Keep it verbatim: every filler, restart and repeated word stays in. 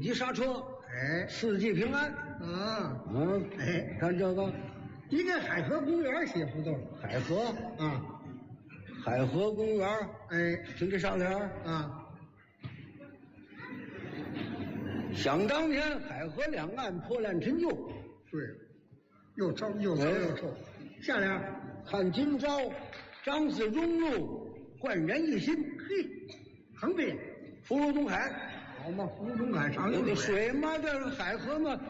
紧急刹车， 哎， 四季平安。 啊， 嗯， 哎， 看这个应该海河公园写不动海河啊， 海河公园， 哎听这上联啊， 想当年海河两岸破烂陈旧， 对，又臭又骚又臭。下联看今朝张氏中路焕然一新。 嘿，横批福如东海， 好嘛，福如东海，长有个流水。 水嘛，这是海河嘛，